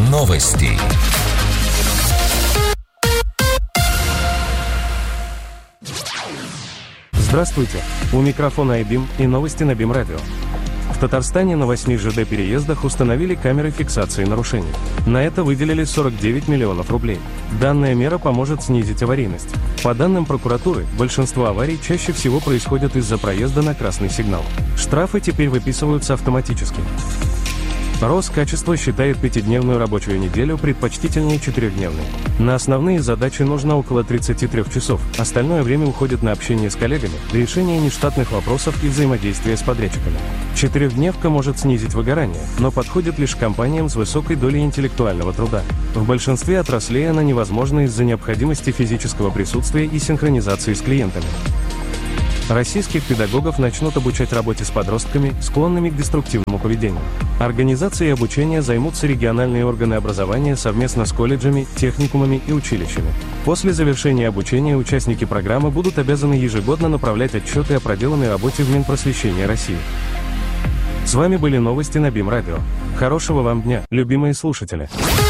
Новости. Здравствуйте! У микрофона iBeam и новости на BeamRadio Radio. В Татарстане на 8 ЖД-переездах установили камеры фиксации нарушений. На это выделили 49 миллионов рублей. Данная мера поможет снизить аварийность. По данным прокуратуры, большинство аварий чаще всего происходят из-за проезда на красный сигнал. Штрафы теперь выписываются автоматически. Роскачество считает 5-дневную рабочую неделю предпочтительнее 4-дневной. На основные задачи нужно около 33 часов, остальное время уходит на общение с коллегами, решение нештатных вопросов и взаимодействие с подрядчиками. 4-дневка может снизить выгорание, но подходит лишь компаниям с высокой долей интеллектуального труда. В большинстве отраслей она невозможна из-за необходимости физического присутствия и синхронизации с клиентами. Российских педагогов начнут обучать работе с подростками, склонными к деструктивному поведению. Организацией обучения займутся региональные органы образования совместно с колледжами, техникумами и училищами. После завершения обучения участники программы будут обязаны ежегодно направлять отчеты о проделанной работе в Минпросвещение России. С вами были новости на BeamRadio. Хорошего вам дня, любимые слушатели!